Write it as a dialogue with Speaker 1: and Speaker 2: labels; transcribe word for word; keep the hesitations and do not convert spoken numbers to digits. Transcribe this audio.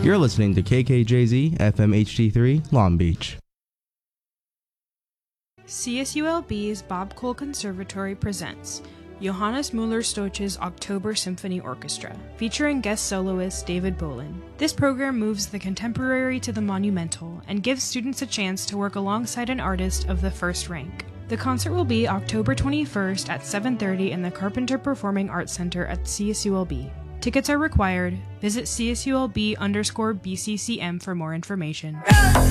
Speaker 1: You're listening to K K J Z F M H D three Long Beach.
Speaker 2: C S U L B's Bob Cole Conservatory presents Johannes Müller-Stoch's October Symphony Orchestra, featuring guest soloist David Bolin. This program moves the contemporary to the monumental and gives students a chance to work alongside an artist of the first rank. The concert will be October twenty-first at seven thirty in the Carpenter Performing Arts Center at C S U L B. Tickets are required. Visit C S U L B underscore B C C M for more information.